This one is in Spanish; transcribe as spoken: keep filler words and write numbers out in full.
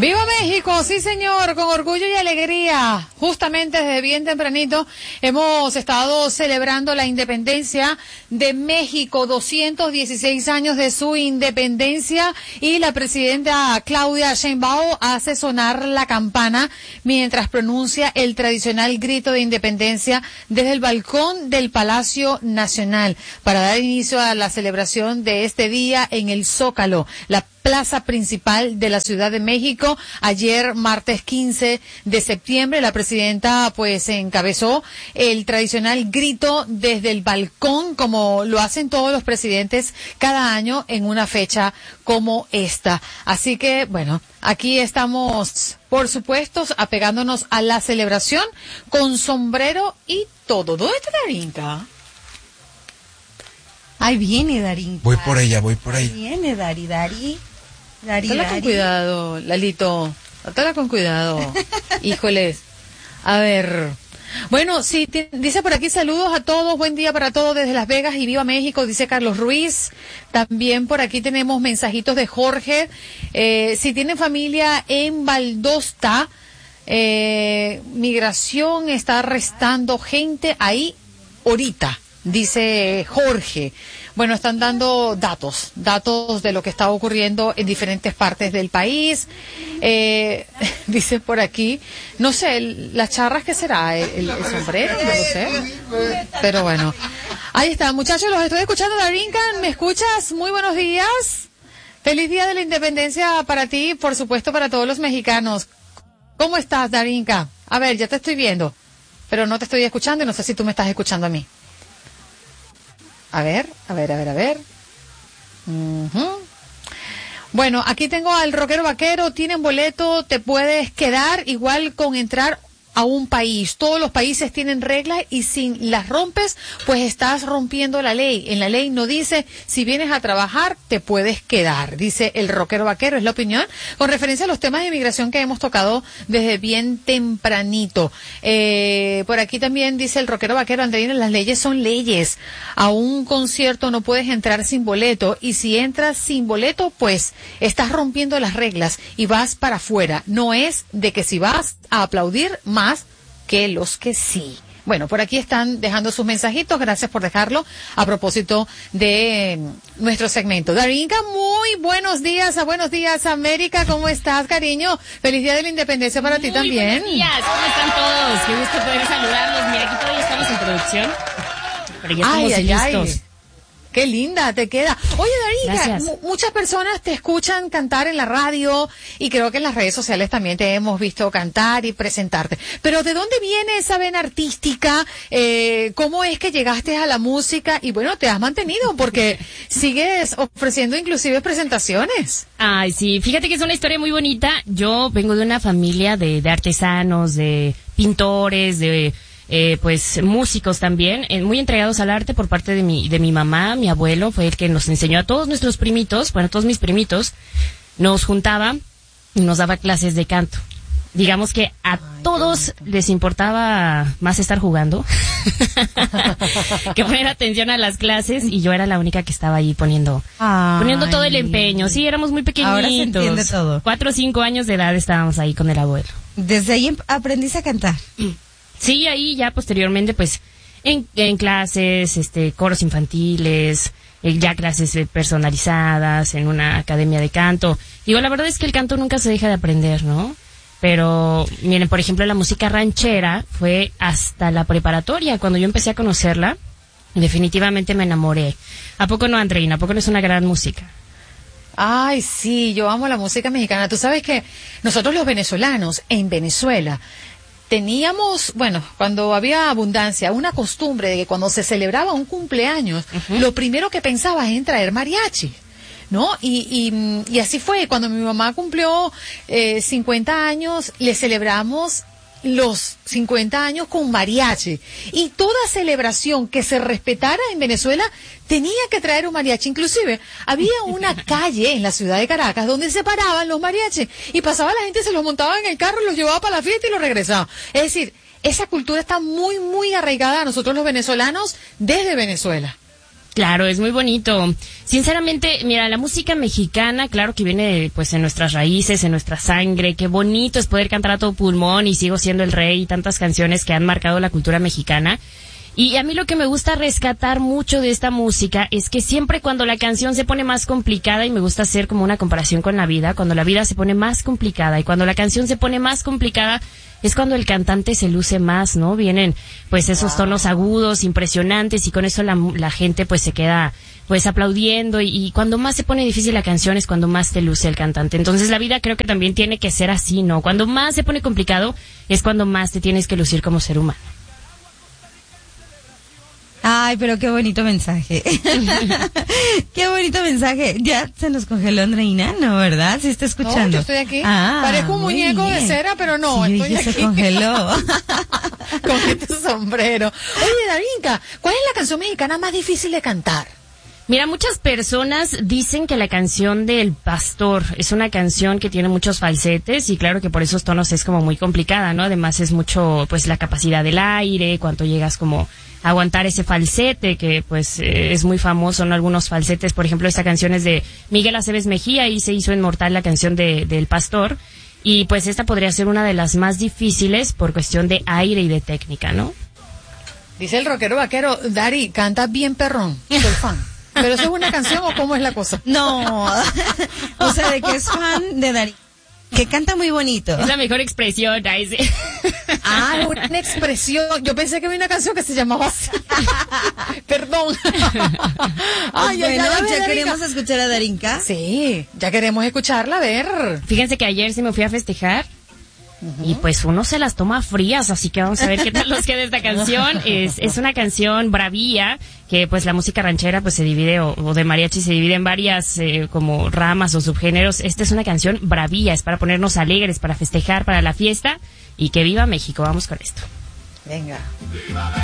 ¡Viva México! Sí, señor, con orgullo y alegría. Justamente desde bien tempranito hemos estado celebrando la independencia de México, doscientos dieciséis años de su independencia, y la presidenta Claudia Sheinbaum hace sonar la campana mientras pronuncia el tradicional grito de independencia desde el balcón del Palacio Nacional para dar inicio a la celebración de este día en el Zócalo, la plaza principal de la Ciudad de México. Ayer, martes quince de septiembre, la presidenta pues encabezó el tradicional grito desde el balcón, como lo hacen todos los presidentes cada año en una fecha como esta. Así que, bueno, aquí estamos, por supuesto, apegándonos a la celebración con sombrero y todo. ¿Dónde está Darinka? Ahí viene Darinka. Voy por ella, voy por ella. Ahí viene Dari, Dari. Dari, Tala con cuidado, Lalito. Tala con cuidado. Híjoles. A ver. Bueno, sí, t- dice por aquí saludos a todos, buen día para todos desde Las Vegas y viva México, dice Carlos Ruiz. También por aquí tenemos mensajitos de Jorge. Eh, si tienen familia en Valdosta, eh, migración está arrestando gente ahí ahorita, dice Jorge. Bueno, están dando datos, datos de lo que está ocurriendo en diferentes partes del país. Eh, dice por aquí, no sé, el- las charras, ¿qué será? ¿El, el- el sombrero? No lo sé. Pero bueno, ahí está, muchachos, los estoy escuchando. Darinka, ¿me escuchas? Muy buenos días. Feliz Día de la Independencia para ti y, por supuesto, para todos los mexicanos. ¿Cómo estás, Darinka? A ver, ya te estoy viendo, pero no te estoy escuchando y no sé si tú me estás escuchando a mí. A ver, a ver, a ver, a ver. Ujú. Bueno, aquí tengo al rockero vaquero. Tienen boleto, te puedes quedar igual con entrar a un país. Todos los países tienen reglas y si las rompes, pues estás rompiendo la ley. En la ley no dice si vienes a trabajar, te puedes quedar. Dice el rockero vaquero, es la opinión con referencia a los temas de inmigración que hemos tocado desde bien tempranito. Eh, por aquí también dice el rockero vaquero, Andreina, las leyes son leyes. A un concierto no puedes entrar sin boleto y si entras sin boleto, pues estás rompiendo las reglas y vas para afuera. No es de que si vas a aplaudir más que los que sí. Bueno, por aquí están dejando sus mensajitos. Gracias por dejarlo a propósito de eh, nuestro segmento. Darinka, muy buenos días, a buenos días, América. ¿Cómo estás, cariño? Feliz Día de la Independencia para Muy ti también. Buenos días, ¿cómo están todos? Qué gusto poder saludarlos. Mira, aquí todavía estamos en producción, pero ya Ay, estamos ay, listos. ay. Qué linda te queda. Oye, Darinka, Gracias. mu- muchas personas te escuchan cantar en la radio y creo que en las redes sociales también te hemos visto cantar y presentarte. Pero ¿de dónde viene esa vena artística? Eh, ¿Cómo es que llegaste a la música? Y bueno, te has mantenido porque sigues ofreciendo inclusive presentaciones. Ay, sí, fíjate que es una historia muy bonita. Yo vengo de una familia de, de artesanos, de pintores, de eh, pues músicos también, eh, muy entregados al arte por parte de mi, de mi mamá. Mi abuelo fue el que nos enseñó a todos nuestros primitos, bueno, todos mis primitos, nos juntaba y nos daba clases de canto. Digamos que a todos les importaba más estar jugando que poner atención a las clases, y yo era la única que estaba ahí poniendo Ay. poniendo todo el empeño. Sí, éramos muy pequeñitos. Ahora se entiende todo. Cuatro o cinco años de edad estábamos ahí con el abuelo. Desde ahí em- aprendiste a cantar. Sí, ahí ya posteriormente, pues, en, en clases, este, coros infantiles, eh, ya clases eh, personalizadas, en una academia de canto. Digo, la verdad es que el canto nunca se deja de aprender, ¿no? Pero, miren, por ejemplo, la música ranchera fue hasta la preparatoria. Cuando yo empecé a conocerla, definitivamente me enamoré. ¿A poco no, Andreina? ¿A poco no es una gran música? Ay, sí, yo amo la música mexicana. Tú sabes que nosotros los venezolanos en Venezuela teníamos, bueno, cuando había abundancia, una costumbre de que cuando se celebraba un cumpleaños, uh-huh, lo primero que pensabas en traer mariachi, ¿no? Y, y, y así fue. Cuando mi mamá cumplió eh, cincuenta años, le celebramos los cincuenta años con mariachi. Y toda celebración que se respetara en Venezuela tenía que traer un mariachi. Inclusive había una calle en la ciudad de Caracas donde se paraban los mariachis y pasaba la gente, se los montaba en el carro, los llevaba para la fiesta y los regresaba. Es decir, esa cultura está muy, muy arraigada a nosotros los venezolanos desde Venezuela. Claro, es muy bonito. Sinceramente, mira, la música mexicana, claro que viene pues en nuestras raíces, en nuestra sangre. Qué bonito es poder cantar a todo pulmón y Sigo siendo el rey y tantas canciones que han marcado la cultura mexicana. Y a mí lo que me gusta rescatar mucho de esta música es que siempre cuando la canción se pone más complicada, y me gusta hacer como una comparación con la vida, cuando la vida se pone más complicada y cuando la canción se pone más complicada, es cuando el cantante se luce más, ¿no? Vienen pues esos tonos agudos, impresionantes, y con eso la, la gente pues se queda pues aplaudiendo, y, y cuando más se pone difícil la canción es cuando más te luce el cantante. Entonces la vida creo que también tiene que ser así, ¿no? Cuando más se pone complicado es cuando más te tienes que lucir como ser humano. Ay, pero qué bonito mensaje. Qué bonito mensaje. Ya se nos congeló Andreina, ¿no? ¿Verdad? Sí está escuchando. No, yo estoy aquí. Ah, Parezco un muy muñeco bien. de cera, pero no, Sí, estoy ya aquí. se congeló. Con este sombrero. Oye, Darinka, ¿cuál es la canción mexicana más difícil de cantar? Mira, muchas personas dicen que la canción del Pastor es una canción que tiene muchos falsetes, y claro que por esos tonos es como muy complicada, ¿no? Además es mucho, pues, la capacidad del aire, cuánto llegas como a aguantar ese falsete, que pues eh, es muy famoso, ¿no? Algunos falsetes, por ejemplo, esta canción es de Miguel Aceves Mejía y se hizo inmortal la canción de del Pastor, y pues esta podría ser una de las más difíciles por cuestión de aire y de técnica, ¿no? Dice el rockero vaquero, Dari, canta bien perrón, soy fan. ¿Pero eso es una canción o cómo es la cosa? No. O sea, de que es fan de Darín. Que canta muy bonito. Es la mejor expresión, ahí sí. Ah, una expresión. Yo pensé que había una canción que se llamaba así. Perdón. Ay, Bueno, ya, ya, ya Darinka. queremos escuchar a Darinka. Sí, ya queremos escucharla, a ver. Fíjense que ayer sí me fui a festejar. Uh-huh. Y pues uno se las toma frías, así que vamos a ver qué tal nos queda esta canción. Es, es una canción bravía, que pues la música ranchera pues se divide, o, o de mariachi se divide en varias eh, como ramas o subgéneros. Esta es una canción bravía, es para ponernos alegres, para festejar, para la fiesta, y que viva México. Vamos con esto. Venga.